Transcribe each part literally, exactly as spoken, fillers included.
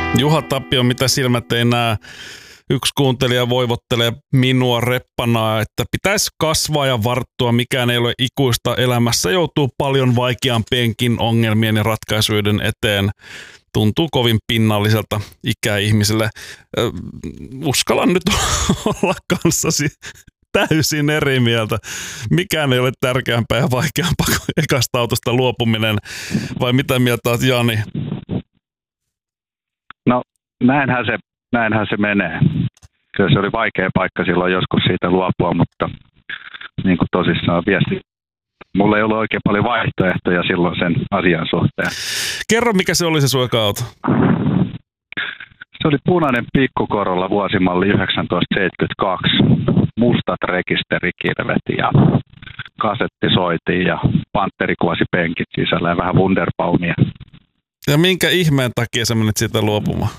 Juha Tapio, mitä silmät ei näe? Yksi kuuntelija voivottelee minua reppanaa, että pitäisi kasvaa ja varttua, mikään ei ole ikuista elämässä, joutuu paljon vaikeampienkin ongelmien ja ratkaisuiden eteen. Tuntuu kovin pinnalliselta ikäihmiselle. Ö, uskallan nyt olla kanssasi täysin eri mieltä. Mikään ei ole tärkeämpää ja vaikeampaa kuin ekasta autosta luopuminen. Vai mitä mieltä olet, Jani? No näinhän se, näinhän se menee. Kyllä se oli vaikea paikka silloin joskus siitä luopua, mutta niin kuin tosissaan viesti. Mulla ei ollut oikein paljon vaihtoehtoja silloin sen asian suhteen. Kerro, mikä se oli se sun eka auto? Se oli punainen pikkukorolla vuosimalli tuhatyhdeksänsataaseitsemänkymmentäkaksi. Mustat rekisterikirvet ja kasetti soitiin ja Panteri kuvasi penkit sisällä ja vähän Wunderbaumia. Ja minkä ihmeen takia sä menit siitä luopumaan?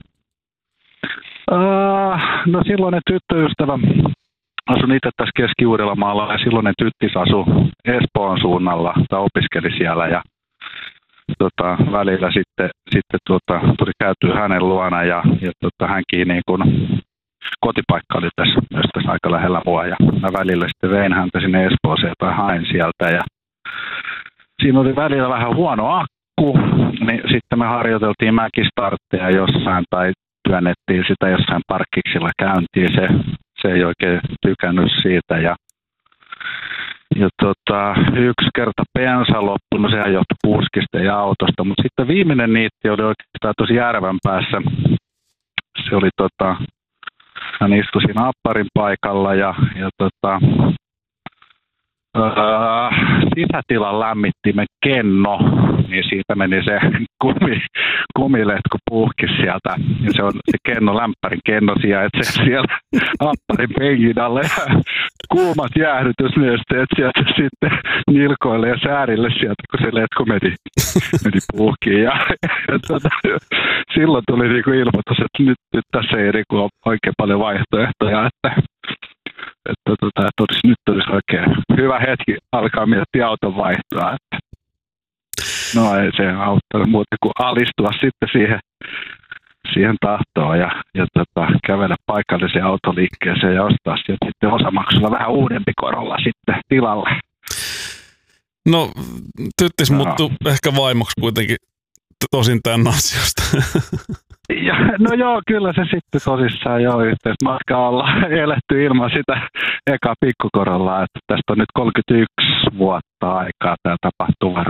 Uh, no silloinen tyttöystävä asun itse tässä Keski-Uudellamaalla ja silloinen tyttis asui Espoon suunnalla tai opiskeli siellä ja tota, välillä sitten, sitten tota, tuli käytyä hänen luona ja, ja tota, hänkin niin kun, kotipaikka oli tässä, myös tässä aika lähellä mua ja mä välillä sitten vein häntä sinne Espooseen tai hain sieltä ja siinä oli välillä vähän huono akku, niin sitten me harjoiteltiin mäkistartteja jossain tai työnnettiin sitä jossain parkkiksilla käyntiin, se, se ei oikein tykännyt siitä ja, ja tota, yksi kerta bensa loppui, no sehän johtui puskista ja autosta, mutta sitten viimeinen niitti oli oikeastaan tosi järven päässä, se oli tota, hän istui siinä apparin paikalla ja, ja tota, Uh, sisätilan lämmittimen kenno, niin siitä meni se kumi, kumiletku puhkis sieltä. Ja se on se kenno, lämpärin kenno sijaitsee siellä apparin penkin alle. Ja kuumat jäähdytysnesteet sieltä sitten nilkoille ja säärille sieltä, kun se letku meni, meni puhkiin. Ja, ja tota, silloin tuli niinku ilmoitus, että nyt, nyt tässä ei niinku ole oikein paljon vaihtoehtoja, että Että, tota, että olisi, nyt olisi oikein hyvä hetki alkaa miettiä auton vaihtoa. Että no ei se auttanut muuta kuin alistua sitten siihen, siihen tahtoon ja, ja tota, kävellä paikalliseen autoliikkeeseen ja ostaa sieltä sitten osamaksulla vähän uudempi Corolla sitten tilalle. No tyttis no. muuttui ehkä vaimoksi kuitenkin tosin tämän asiasta. Ja, no joo, kyllä se sitten tosissaan jo yhteismatkaa ollaan eletty ilman sitä eka pikkukorollaa, että tästä on nyt kolmekymmentäyksi vuotta aikaa tämä tapahtuu